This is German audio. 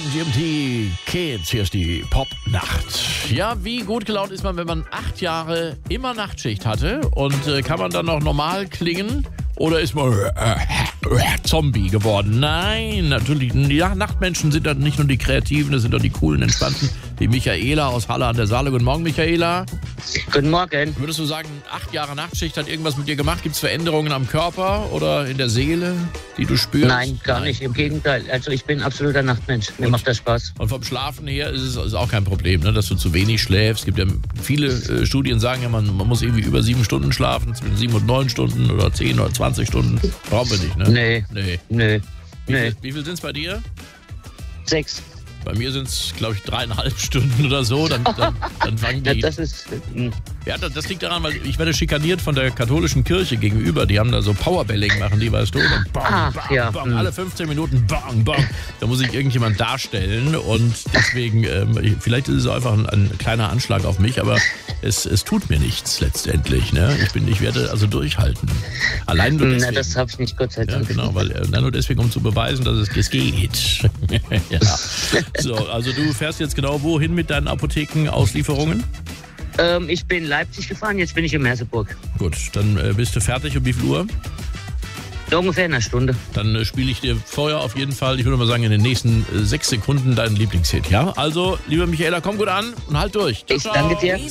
GMT Kids, hier ist die Pop-Nacht. Ja, wie gut gelaunt ist man, wenn man 8 Jahre immer Nachtschicht hatte und kann man dann noch normal klingen? Oder ist man Zombie geworden? Nein, natürlich. Ja, Nachtmenschen sind dann nicht nur die Kreativen, das sind doch die coolen, entspannten, wie Michaela aus Halle an der Saale. Guten Morgen, Michaela. Guten Morgen. Würdest du sagen, 8 Jahre Nachtschicht hat irgendwas mit dir gemacht? Gibt es Veränderungen am Körper oder in der Seele, die du spürst? Nein, gar nicht. Im Gegenteil. Also ich bin absoluter Nachtmensch. Mir macht das Spaß. Und vom Schlafen her ist es auch kein Problem, ne, dass du zu wenig schläfst. Es gibt ja viele Studien, sagen ja, man muss irgendwie über 7 Stunden schlafen, zwischen 7 und 9 Stunden oder 10 oder 20 Stunden. Brauchen wir nicht, ne? Nee. Wie viel sind es bei dir? 6. Bei mir sind es, glaube ich, 3,5 Stunden oder so. Dann fangen die. Das ist. Ja, das liegt daran, weil ich werde schikaniert von der katholischen Kirche gegenüber. Die haben da so Powerbelling, machen die, weißt du? Und bang, bang, bang, alle 15 Minuten, bang, bang. Da muss ich irgendjemand darstellen und deswegen, vielleicht ist es einfach ein kleiner Anschlag auf mich, aber es tut mir nichts letztendlich. Ne? Ich werde also durchhalten. Allein nur deswegen. Das habe ich nicht, Gott sei Dank. Ja, genau, weil nur deswegen, um zu beweisen, dass es geht. Ja. So, also du fährst jetzt genau wohin mit deinen Apothekenauslieferungen? Ich bin in Leipzig gefahren, jetzt bin ich in Merseburg. Gut, dann bist du fertig. Um wie viel Uhr? Ungefähr in einer Stunde. Dann spiele ich dir vorher auf jeden Fall, ich würde mal sagen, in den nächsten 6 Sekunden deinen Lieblingshit, ja? Also, liebe Michaela, komm gut an und halt durch. Ciao, ich danke dir.